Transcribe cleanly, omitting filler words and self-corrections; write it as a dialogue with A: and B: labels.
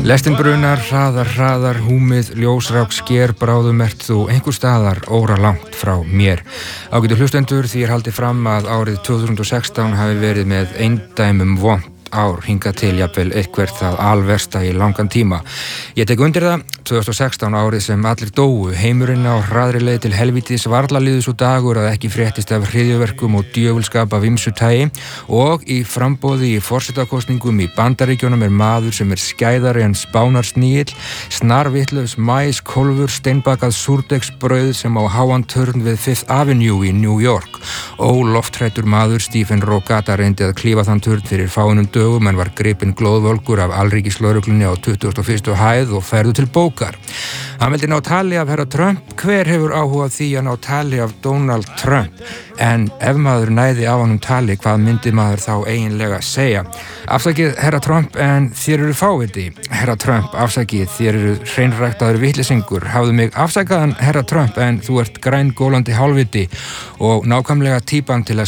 A: Lestin brunar, hraðar, húmið, ljósrák, sker, bráðum ert þú einhver staðar óra langt frá mér. Ágætu hlustendur, því haldið fram að árið 2016 hafi verið með eindæmum vont ár hingað til jafnvel eitthvað það alversta í langan tíma. Ég tek undir það, 2016 árið sem allir dóu, heimurinn á hraðri leið til helvítis, varla liðu svo dagur að ekki fréttist af hryðjuverkum og djöfulskap af ýmsu tagi og í framboði í forsetakosningum í Bandaríkjunum maður sem skæðari en spánarsnigil, snarvitlaus maískolfur, steinbakað súrdegsbrauð sem á háan törn við Fifth Avenue í New York. Óloftrættur maður, Stephen Rogata, reyndi að klífa þann törn fyrir fáeinum dögum en var gripinn glóðvolgur af alríkislögreglunni á 21. hæð og færður til bókar. Hann vildi ná tali af herra Trump. Hver hefur áhuga á því að ná tali af Donald Trump? En ef maður næði á honum tali, hvað myndi maður þá eiginlega segja? Afsakið, herra Trump, en þér eru fáviti. Herra Trump, afsakið, þér eru hreinræktaður vitleysingur. Hafðu mig afsakaðan, herra Trump, en þú ert grængólandi hálfviti og nákvæmlega típan til að